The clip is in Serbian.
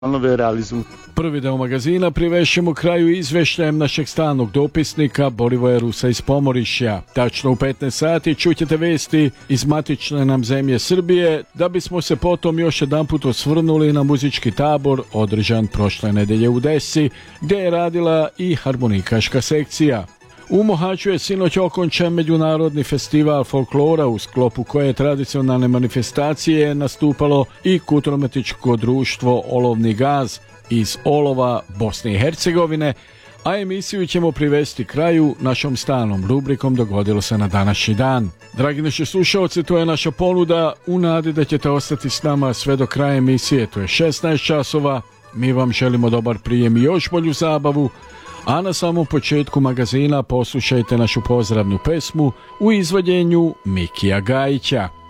realizuju. Prvi deo magazina privešćemo kraju izveštajem našeg stalnog dopisnika Borivoja Rusa iz Pomorišja. Tačno u 15 sati čućete vesti iz matične nam zemlje Srbije, da bismo se potom još jedanput osvrnuli na muzički tabor održan prošle nedelje u Desi, gdje je radila i harmonikaška sekcija. U Mohaču je sinoć okončan međunarodni festival folklora, u sklopu koje tradicionalne manifestacije nastupalo i kulturno-umjetničko društvo Olovni gaz iz Olova, Bosne i Hercegovine, a emisiju ćemo privesti kraju našom stalnom rubrikom Dogodilo se na današnji dan. Dragi naši slušalci, to je naša ponuda u nadi da ćete ostati s nama sve do kraja emisije, to je 16 časova. Mi vam želimo dobar prijem i još bolju zabavu, a na samom početku magazina poslušajte našu pozdravnu pesmu u izvođenju Mikija Gajića.